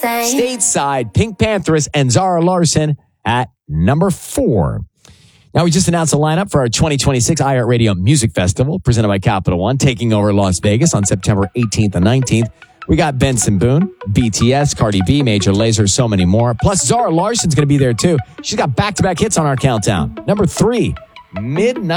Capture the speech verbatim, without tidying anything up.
say. Stateside, Pink Panthers and Zara Larsson at number four. Now, we just announced a lineup for our twenty twenty-six iHeartRadio Music Festival presented by Capital One, taking over Las Vegas on September eighteenth and nineteenth. We got Benson Boone, B T S, Cardi B, Major Lazer, so many more. Plus, Zara Larsson's going to be there, too. She's got back-to-back hits on our countdown. Number three, Midnight.